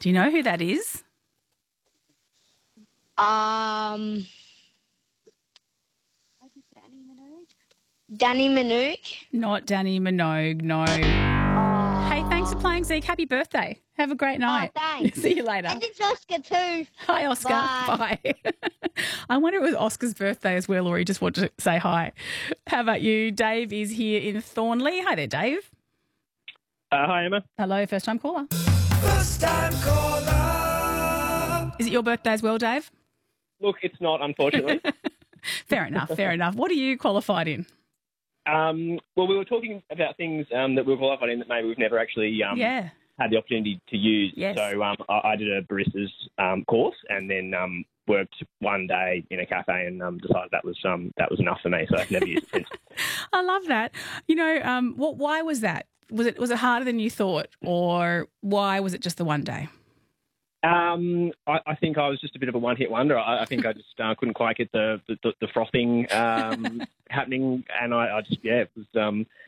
Do you know who that is? Danny Minogue? Not Danny Minogue, no. Hey, thanks for playing, Zeke. Happy birthday. Have a great night. Thanks. See you later. And it's Oscar too. Hi, Oscar. Bye. Bye. I wonder if it was Oscar's birthday as well, or he just wanted to say hi. How about you? Dave is here in Thornley. Hi there, Dave. Hi, Emma. Hello, first-time caller. First-time caller. Is it your birthday as well, Dave? Look, it's not, unfortunately. Fair enough, fair enough. What are you qualified in? Well, we were talking about things that we were qualified in that maybe we've never actually had the opportunity to use. Yes. So I did a barista's course and then worked one day in a cafe and decided that was enough for me, so I've never used it since. I love that. You know, why was that? Was it harder than you thought, or why was it just the one day? I think I was just a bit of a one-hit wonder. I think I just couldn't quite get the frothing happening, and I just it was